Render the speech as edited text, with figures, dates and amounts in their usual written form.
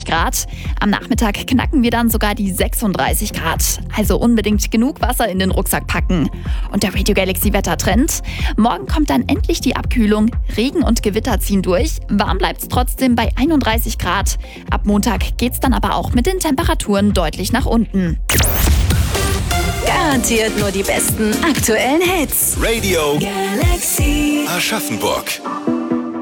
Grad. Am Nachmittag knacken wir dann sogar die 36 Grad. Also unbedingt genug Wasser in den Rucksack packen. Und der Radio Galaxy Wettertrend. Morgen kommt dann endlich die Abkühlung. Regen und Gewitter ziehen durch. Warm bleibt es trotzdem bei 31 Grad. Ab Montag geht's dann aber auch mit den Temperaturen deutlich nach unten. Garantiert nur die besten aktuellen Hits. Radio Galaxy. Aschaffenburg.